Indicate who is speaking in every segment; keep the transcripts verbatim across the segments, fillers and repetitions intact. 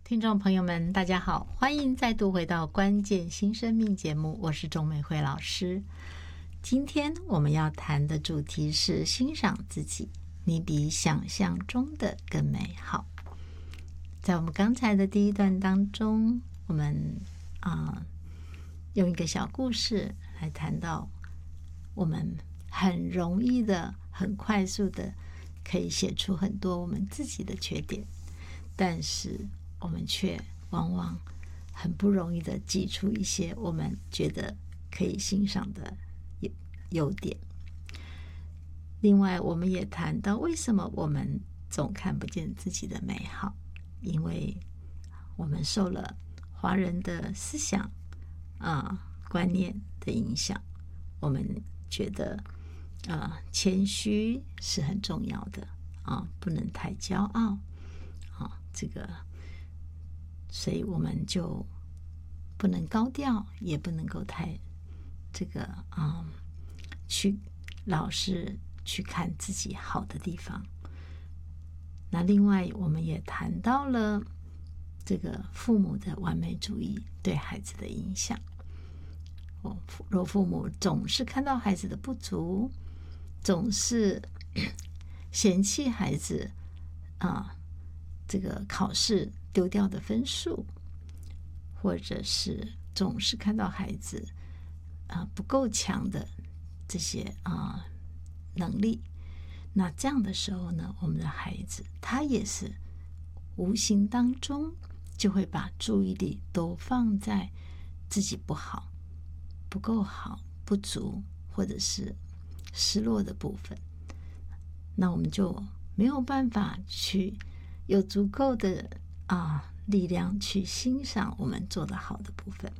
Speaker 1: 听众朋友们大家好，欢迎再度回到关键新生命节目，我是钟美惠老师。今天我们要谈的主题是欣赏自己，你比想象中的更美好。在我们刚才的第一段当中，我们啊、呃、用一个小故事来谈到我们很容易的很快速的可以写出很多我们自己的缺点，但是我们却往往很不容易的挤出一些我们觉得可以欣赏的优点。另外我们也谈到为什么我们总看不见自己的美好，因为我们受了华人的思想啊、呃、观念的影响，我们觉得啊、呃、谦虚是很重要的啊、呃，不能太骄傲啊、呃，这个所以我们就不能高调，也不能够太这个啊、嗯，去老是去看自己好的地方。那另外我们也谈到了这个父母的完美主义对孩子的影响。哦，若父母总是看到孩子的不足，总是嫌弃孩子啊，这个考试丢掉的分数，或者是总是看到孩子啊不够强的这些啊能力，那这样的时候呢，我们的孩子他也是无形当中就会把注意力都放在自己不好、不够好、不足或者是失落的部分，那我们就没有办法去有足够的啊力量去欣赏我们做得好的部分。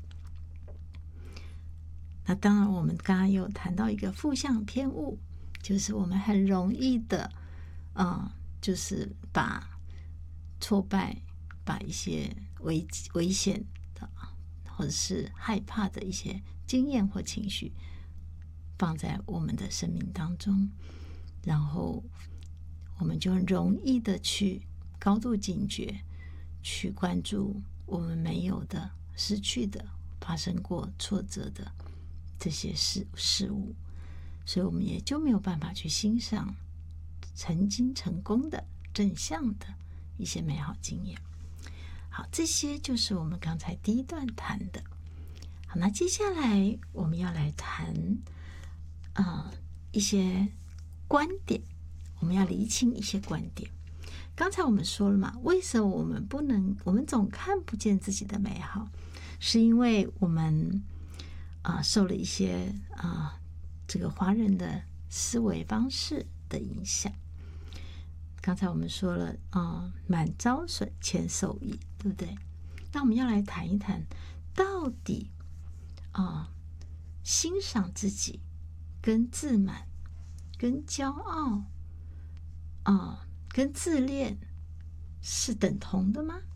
Speaker 1: 那当然我们刚刚有谈到一个负向偏误，就是我们很容易的啊，就是把挫败，把一些危危险的或者是害怕的一些经验或情绪放在我们的生命当中，然后我们就很容易的去高度警觉，去关注我们没有的、失去的、发生过挫折的这些事事物，所以我们也就没有办法去欣赏曾经成功的正向的一些美好经验。好，这些就是我们刚才第一段谈的。好，那接下来我们要来谈啊、呃、一些观点，我们要厘清一些观点。刚才我们说了嘛，为什么我们不能，我们总看不见自己的美好，是因为我们啊、呃、受了一些啊、呃、这个华人的思维方式的影响。刚才我们说了啊，满招损，谦受益，对不对？那我们要来谈一谈，到底啊，欣赏自己跟自满、跟骄傲啊、跟自恋是等同的吗？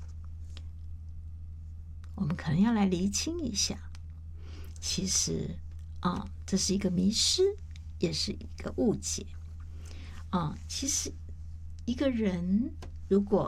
Speaker 1: 我们可能要来厘清一下。其实啊，这是一个迷失，也是一个误解啊。其实一个人如果